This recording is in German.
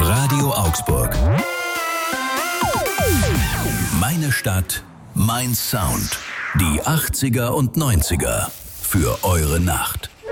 Radio Augsburg. Meine Stadt, mein Sound. Die 80er und 90er für eure Nacht.